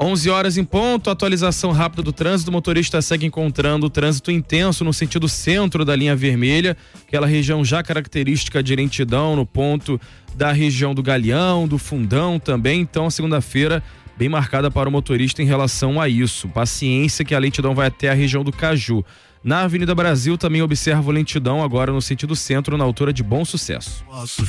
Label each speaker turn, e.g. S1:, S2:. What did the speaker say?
S1: 11h em ponto, atualização rápida do trânsito. O motorista segue encontrando o trânsito intenso no sentido centro da linha vermelha, aquela região já característica de lentidão no ponto da região do Galeão, do Fundão também. Então, a segunda-feira bem marcada para o motorista em relação a isso. Paciência que a lentidão vai até a região do Caju. Na Avenida Brasil também observo lentidão agora no sentido centro, na altura de Bom Sucesso.